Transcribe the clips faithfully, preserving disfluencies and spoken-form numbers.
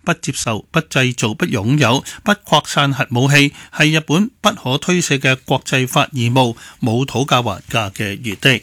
不接受、不製造、不擁有、不擴散核武器，係日本不可推卸嘅國際法義務，冇討價還價嘅餘地。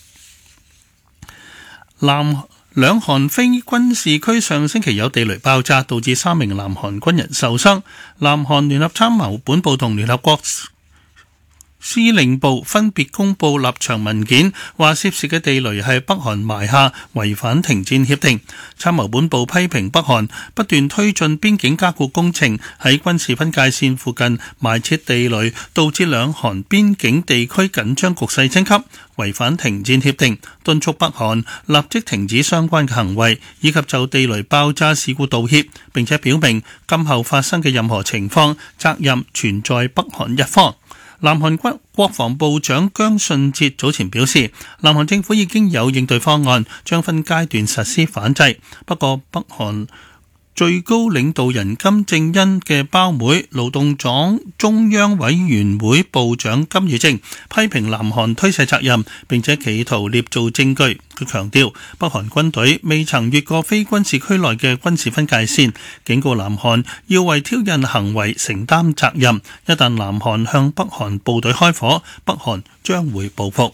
南兩韓非軍事區上星期有地雷爆炸，導致三名南韓軍人受傷。南韓聯合參謀本部同聯合國司令部分別公布立場文件，話涉事嘅地雷係北韓埋下，違反停戰協定。參謀本部批評北韓不斷推進邊境加固工程，喺軍事分界線附近埋設地雷，導致兩韓邊境地區緊張局勢升級，違反停戰協定，敦促北韓立即停止相關嘅行為，以及就地雷爆炸事故道歉，並且表明今後發生嘅任何情況，責任全在北韓一方。南韓軍國防部長姜信哲早前表示，南韓政府已經有應對方案，將分階段實施反制。不過，北韓最高領導人金正恩嘅胞妹、勞動黨中央委員會部長金與正批評南韓推卸責任，並且企圖捏造證據。佢強調，北韓軍隊未曾越過非軍事區內嘅軍事分界線，警告南韓要為挑釁行為承擔責任。一旦南韓向北韓部隊開火，北韓將會報復。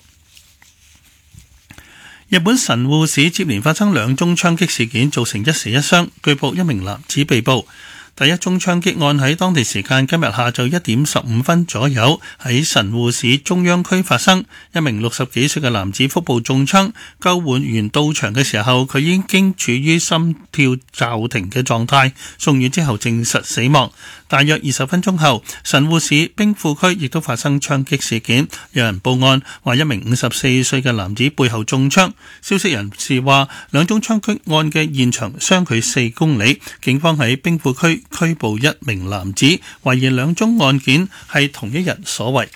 日本神戶市接連發生兩宗槍擊事件，造成一死一傷，據報一名男子被捕。第一宗槍擊案喺當地時間今日下晝一點十五分左右喺神戶市中央區發生，一名六十幾歲嘅男子腹部中槍，救援員到場嘅時候，佢已經處於心跳驟停嘅狀態，送院之後證實死亡。大約二十分鐘後，神戶市兵庫區亦都發生槍擊事件，有人報案話一名五十四歲嘅男子背後中槍。消息人士話，兩宗槍擊案嘅現場相距四公里，警方喺兵庫區拘捕一名男子，懷疑兩宗案件係同一人所為。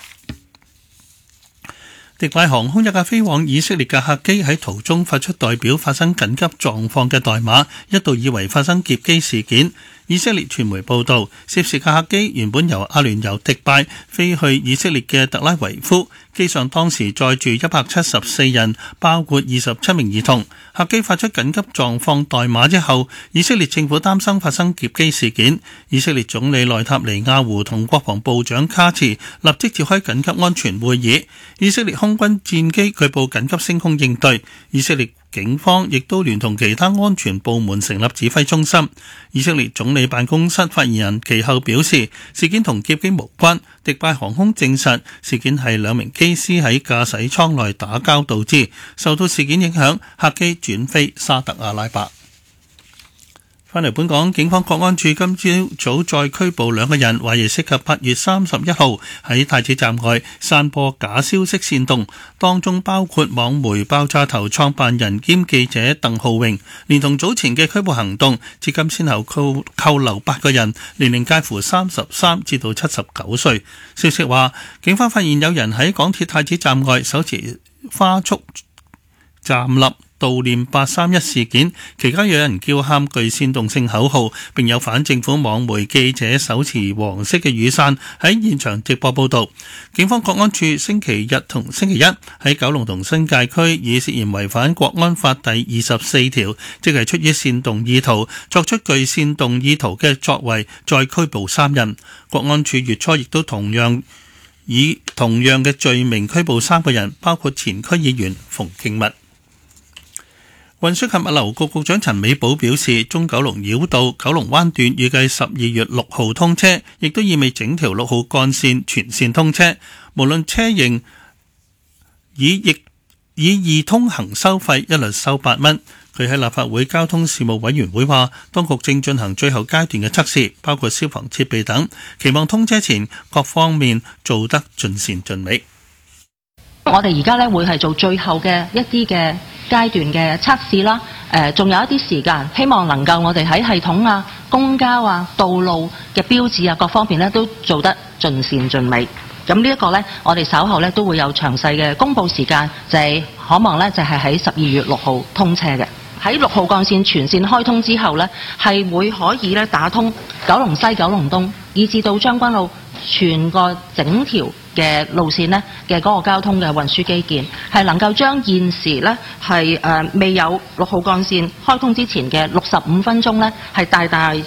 迪拜航空一架飛往以色列嘅客機喺途中發出代表發生緊急狀況嘅代碼，一度以為發生劫機事件。以色列傳媒報道，涉事嘅客機原本由阿聯酋迪拜飛去以色列嘅特拉維夫，機上當時載住一百七十四人，包括二十七名兒童。客機發出緊急狀況代碼之後，以色列政府擔心發生劫機事件。以色列總理內塔尼亞胡同國防部長卡茨立即召開緊急安全會議。以色列空軍戰機據報緊急升空應對。以色列警方亦都聯同其他安全部門成立指揮中心。以色列總理辦公室發言人其後表示，事件同劫機無關。迪拜航空證實事件係兩名機師喺駕駛艙內打交導致，受到事件影響，客機轉飛沙特阿拉伯。返嚟本港，警方國安處今朝早再拘捕兩個人，懷疑涉及八月三十一號喺太子站外散播假消息煽動，當中包括網媒爆炸頭創辦人兼記者鄧浩榮。連同早前嘅拘捕行動，至今先後扣扣留八個人，年齡介乎三十三至到七十九歲。消息話，警方發現有人喺港鐵太子站外手持花束站立悼念八三一事件，期間有人叫喊具煽動性口號，並有反政府網媒記者手持黃色嘅雨傘喺現場直播報導。警方國安處星期日同星期一喺九龍同新界區以涉嫌違反國安法第二十四條，即係出於煽動意圖作出具煽動意圖嘅作為，再拘捕三人。國安處月初亦都同樣以同樣嘅罪名拘捕三個人，包括前區議員馮敬密。運輸及物流局局長陳美寶表示，中九龍繞道九龍灣段預計十二月六號通車，亦都意味整條六號幹線全線通車。無論車型以易以易通行收費，一律收八蚊。佢喺立法會交通事務委員會話，當局正進行最後階段嘅測試，包括消防設備等，期望通車前各方面做得盡善盡美。 我哋而家咧會係做最後嘅一啲嘅階段嘅測試啦，誒、呃，仲有一啲時間，希望能夠我哋喺系統啊、公交啊、道路嘅標誌啊各方面咧都做得盡善盡美。咁呢一個咧，我哋稍後咧都會有詳細嘅公佈時間，就係、是、可望咧就係喺十二月六號通車嘅。喺六號幹線全線開通之後咧，係會可以咧打通九龍西、九龍東，以至到將軍澳全個整條嘅路線呢嘅嗰個交通嘅運輸基建，係能夠將現時呢係誒、呃、未有六號幹線開通之前嘅六十五分鐘呢，係大大